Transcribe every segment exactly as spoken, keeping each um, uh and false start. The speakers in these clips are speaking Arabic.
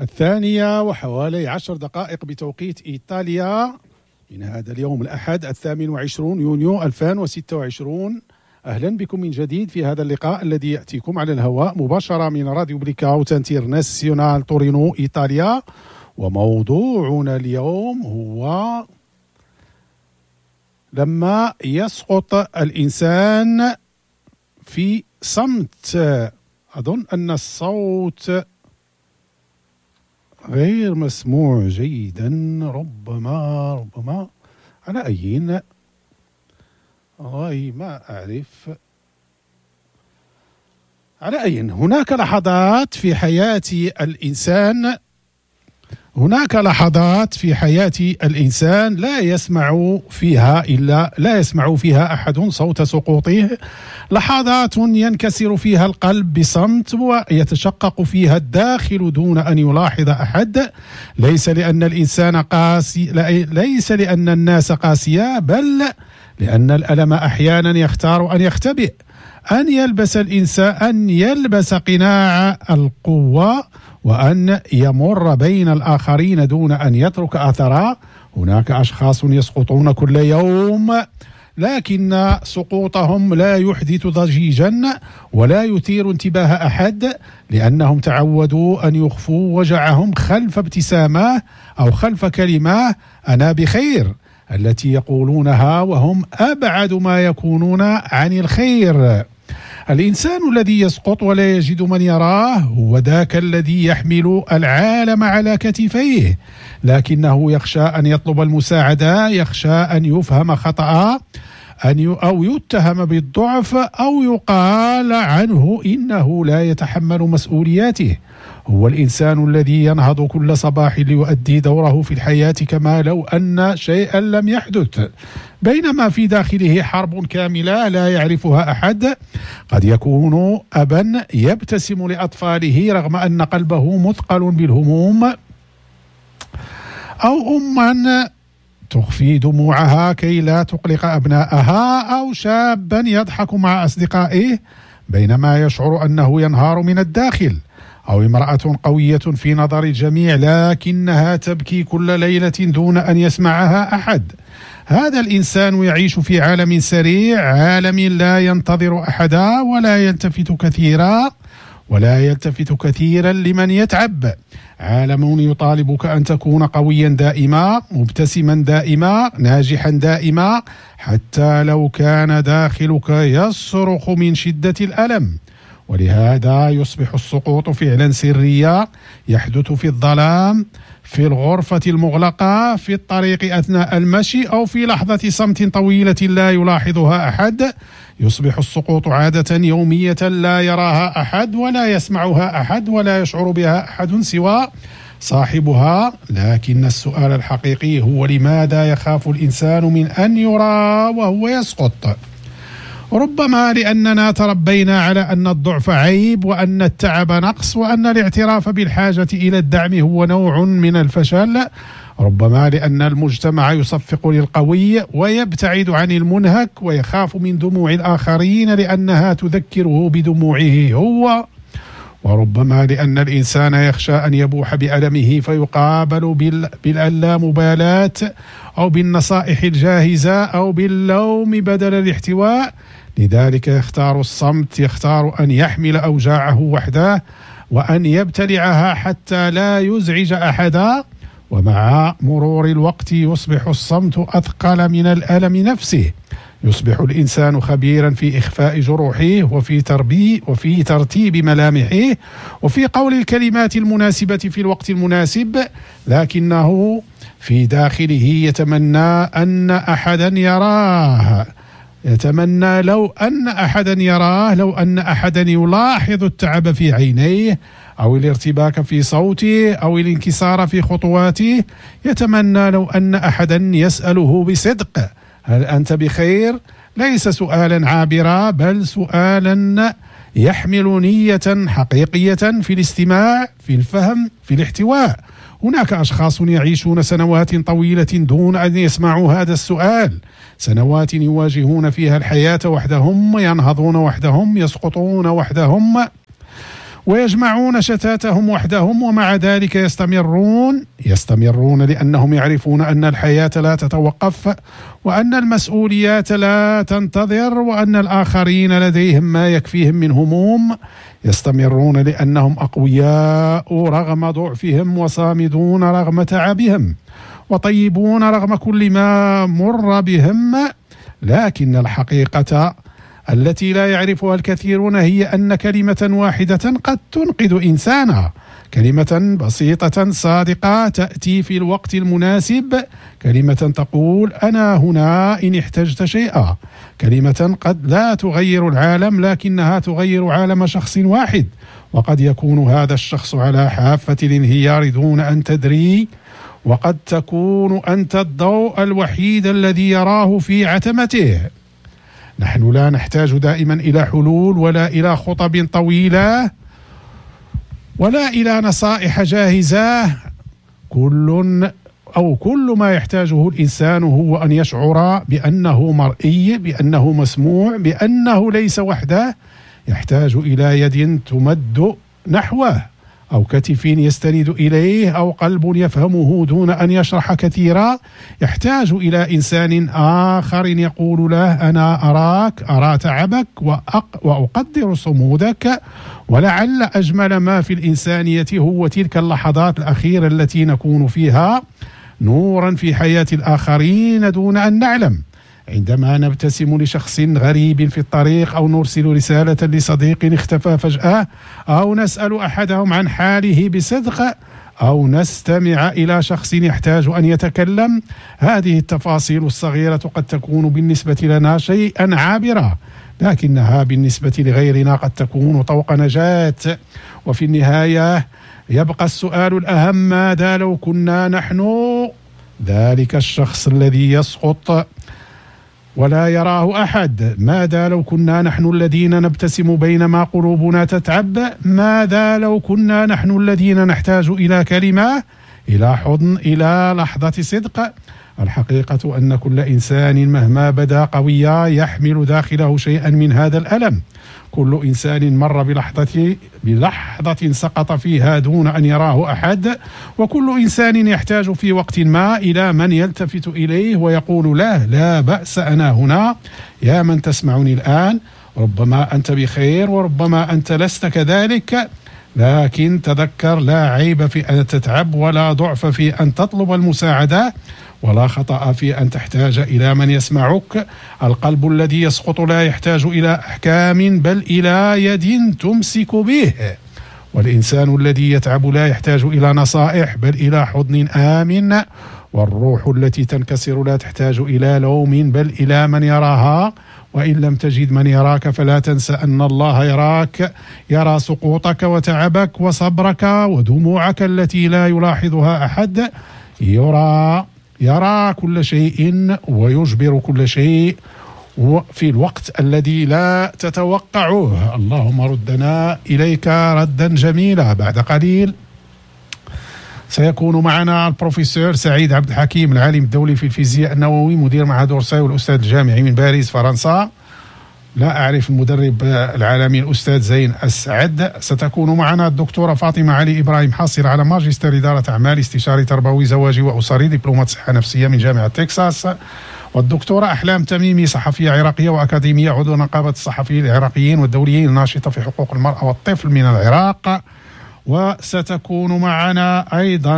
الثانية وحوالي عشر دقائق بتوقيت إيطاليا من هذا اليوم الأحد الثامن والعشرون يونيو ألفين وستة وعشرون. أهلا بكم من جديد في هذا اللقاء الذي يأتيكم على الهواء مباشرة من راديو بليكاوت انترناسيونال تورينو إيطاليا. وموضوعنا اليوم هو لما يسقط الإنسان في صمت. أظن أن الصوت غير مسموع جيدا، ربما ربما على أين، والله ما أعرف على أين. هناك لحظات في حياة الإنسان هناك لحظات في حياة الإنسان لا يسمع فيها إلا لا يسمع فيها أحد صوت سقوطه، لحظات ينكسر فيها القلب بصمت ويتشقق فيها الداخل دون أن يلاحظ أحد، ليس لأن الإنسان قاسي ليس لأن الناس قاسية، بل لأن الألم أحيانا يختار أن يختبئ، أن يلبس الإنسان أن يلبس قناع القوة وأن يمر بين الآخرين دون أن يترك أثرا. هناك أشخاص يسقطون كل يوم، لكن سقوطهم لا يحدث ضجيجا ولا يثير انتباه أحد، لأنهم تعودوا أن يخفوا وجعهم خلف ابتسامة أو خلف كلمة أنا بخير التي يقولونها وهم أبعد ما يكونون عن الخير. الإنسان الذي يسقط ولا يجد من يراه هو ذاك الذي يحمل العالم على كتفيه، لكنه يخشى أن يطلب المساعدة، يخشى أن يفهم خطأ أن أو يتهم بالضعف أو يقال عنه إنه لا يتحمل مسؤولياته. هو الإنسان الذي ينهض كل صباح ليؤدي دوره في الحياة كما لو أن شيئا لم يحدث، بينما في داخله حرب كاملة لا يعرفها أحد. قد يكون أبا يبتسم لأطفاله رغم أن قلبه مثقل بالهموم، أو أما تخفي دموعها كي لا تقلق أبنائها، أو شابا يضحك مع أصدقائه بينما يشعر أنه ينهار من الداخل، أو امرأة قوية في نظر الجميع لكنها تبكي كل ليلة دون أن يسمعها أحد. هذا الإنسان يعيش في عالم سريع، عالم لا ينتظر أحدا ولا يلتفت كثيرا ولا يلتفت كثيرا لمن يتعب، عالم يطالبك أن تكون قويا دائما، مبتسما دائما، ناجحا دائما، حتى لو كان داخلك يصرخ من شدة الألم. ولهذا يصبح السقوط فعلا سريا يحدث في الظلام، في الغرفة المغلقة، في الطريق أثناء المشي، أو في لحظة صمت طويلة لا يلاحظها أحد. يصبح السقوط عادة يومية لا يراها أحد ولا يسمعها أحد ولا يشعر بها أحد سوى صاحبها. لكن السؤال الحقيقي هو لماذا يخاف الإنسان من أن يرى وهو يسقط؟ ربما لأننا تربينا على أن الضعف عيب، وأن التعب نقص، وأن الاعتراف بالحاجة إلى الدعم هو نوع من الفشل. ربما لأن المجتمع يصفق للقوي ويبتعد عن المنهك، ويخاف من دموع الآخرين لأنها تذكره بدموعه هو. وربما لأن الإنسان يخشى أن يبوح بألمه فيقابل باللامبالاة أو بالنصائح الجاهزة أو باللوم بدل الاحتواء، لذلك يختار الصمت، يختار أن يحمل أوجاعه وحده وأن يبتلعها حتى لا يزعج أحدا. ومع مرور الوقت يصبح الصمت أثقل من الألم نفسه، يصبح الإنسان خبيرا في إخفاء جروحه وفي تربي وفي ترتيب ملامحه وفي قول الكلمات المناسبة في الوقت المناسب، لكنه في داخله يتمنى أن أحدا يراه، يتمنى لو أن أحدا يراه، لو أن أحدا يلاحظ التعب في عينيه أو الارتباك في صوته أو الانكسار في خطواته، يتمنى لو أن أحدا يسأله بصدق هل أنت بخير؟ ليس سؤالا عابرا، بل سؤالا يحمل نية حقيقية في الاستماع، في الفهم، في الاحتواء. هناك أشخاص يعيشون سنوات طويلة دون أن يسمعوا هذا السؤال، سنوات يواجهون فيها الحياة وحدهم، ينهضون وحدهم، يسقطون وحدهم، ويجمعون شتاتهم وحدهم، ومع ذلك يستمرون يستمرون لأنهم يعرفون أن الحياة لا تتوقف، وأن المسؤوليات لا تنتظر، وأن الآخرين لديهم ما يكفيهم من هموم. يستمرون لأنهم أقوياء رغم ضعفهم، وصامدون رغم تعبهم، وطيبون رغم كل ما مر بهم. لكن الحقيقة التي لا يعرفها الكثيرون هي أن كلمة واحدة قد تنقذ إنسانا، كلمة بسيطة صادقة تأتي في الوقت المناسب، كلمة تقول أنا هنا إن احتجت شيئا، كلمة قد لا تغير العالم لكنها تغير عالم شخص واحد، وقد يكون هذا الشخص على حافة الانهيار دون أن تدري، وقد تكون أنت الضوء الوحيد الذي يراه في عتمته. نحن لا نحتاج دائما إلى حلول، ولا إلى خطب طويلة، ولا إلى نصائح جاهزة. كل أو كل ما يحتاجه الإنسان هو أن يشعر بأنه مرئي، بأنه مسموع، بأنه ليس وحده. يحتاج إلى يد تمد نحوه، أو كتف يستند إليه، أو قلب يفهمه دون أن يشرح كثيرا. يحتاج إلى إنسان آخر يقول له أنا أراك، أرى تعبك، وأقدر صمودك. ولعل أجمل ما في الإنسانية هو تلك اللحظات الأخيرة التي نكون فيها نورا في حياة الآخرين دون أن نعلم، عندما نبتسم لشخص غريب في الطريق، أو نرسل رسالة لصديق اختفى فجأة، أو نسأل أحدهم عن حاله بصدق، أو نستمع إلى شخص يحتاج أن يتكلم. هذه التفاصيل الصغيرة قد تكون بالنسبة لنا شيئا عابرا، لكنها بالنسبة لغيرنا قد تكون طوق نجاة. وفي النهاية يبقى السؤال الأهم: ماذا لو كنا نحن ذلك الشخص الذي يسقط ولا يراه أحد؟ ماذا لو كنا نحن الذين نبتسم بينما قلوبنا تتعب؟ ماذا لو كنا نحن الذين نحتاج إلى كلمة، إلى حضن، إلى لحظة صدق؟ الحقيقة أن كل إنسان مهما بدا قويا يحمل داخله شيئا من هذا الألم. كل إنسان مر بلحظة بلحظة سقط فيها دون أن يراه أحد، وكل إنسان يحتاج في وقت ما إلى من يلتفت إليه ويقول له لا بأس، أنا هنا. يا من تسمعني الآن، ربما أنت بخير وربما أنت لست كذلك، لكن تذكر لا عيب في أن تتعب، ولا ضعف في أن تطلب المساعدة، ولا خطأ في أن تحتاج إلى من يسمعك. القلب الذي يسقط لا يحتاج إلى أحكام، بل إلى يد تمسك به. والإنسان الذي يتعب لا يحتاج إلى نصائح، بل إلى حضن آمن. والروح التي تنكسر لا تحتاج إلى لوم، بل إلى من يراها. وإن لم تجد من يراك فلا تنسى أن الله يراك، يرى سقوطك وتعبك وصبرك ودموعك التي لا يلاحظها أحد. يرى يرى كل شيء ويجبر كل شيء في الوقت الذي لا تتوقعه. اللهم ردنا إليك ردا جميلا. بعد قليل سيكون معنا البروفيسور سعيد عبد الحكيم، العالم الدولي في الفيزياء النووي، مدير معهد أورساي والأستاذ الجامعي من باريس فرنسا. لا أعرف المدرب العالمي الأستاذ زين السعد. ستكون معنا الدكتورة فاطمة علي إبراهيم، حاصلة على ماجستير إدارة أعمال، استشاري تربوي زواجي وأسري، دبلومة صحة نفسية من جامعة تكساس. والدكتورة أحلام تميمي، صحفية عراقية وأكاديمية، عضو نقابة الصحفيين العراقيين والدوليين، الناشطة في حقوق المرأة والطفل من العراق. وستكون معنا أيضا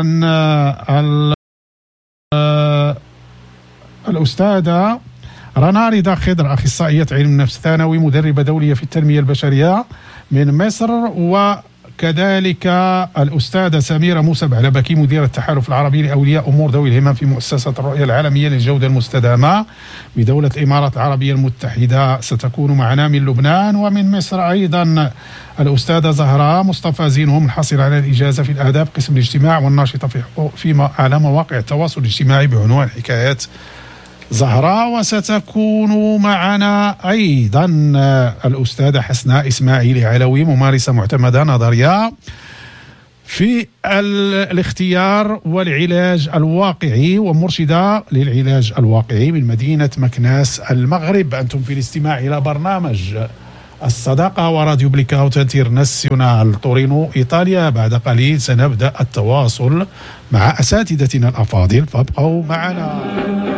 الأستاذة رنا رضا خضر، أخصائية علم النفس ثانوي، مدربة دولية في التنمية البشرية من مصر. وكذلك الأستاذة سميرة موسى بعلبكي، مديرة التحالف العربي لأولياء أمور ذوي الهمم في مؤسسة الرؤية العالمية للجودة المستدامة بدولة الإمارات العربية المتحدة. ستكون معنا من لبنان. ومن مصر أيضا الأستاذة زهراء مصطفى زينهم، الحاصلة على الإجازة في الآداب قسم الاجتماع، والناشطة في حقوق في على مواقع التواصل الاجتماعي بعنوان حكايات زهراء. وستكون معنا أيضا الأستاذة حسناء إسماعيل علوي، ممارسة معتمدة نظرية في الاختيار والعلاج الواقعي، ومرشدة للعلاج الواقعي من مدينة مكناس المغرب. أنتم في الاستماع إلى برنامج الصداقة وراديو بليكاوت انترناسيونال تورينو إيطاليا. بعد قليل سنبدأ التواصل مع أساتذتنا الأفاضل، فابقوا معنا.